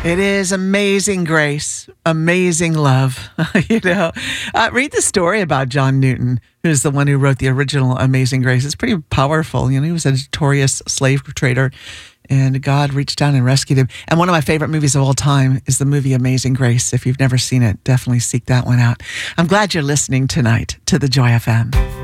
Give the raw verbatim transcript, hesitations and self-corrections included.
It is Amazing Grace, Amazing Love. you know, uh, read the story about John Newton, who's the one who wrote the original Amazing Grace. It's pretty powerful. You know, he was a notorious slave trader, and God reached down and rescued him. And one of my favorite movies of all time is the movie Amazing Grace. If you've never seen it, definitely seek that one out. I'm glad you're listening tonight to the Joy F M.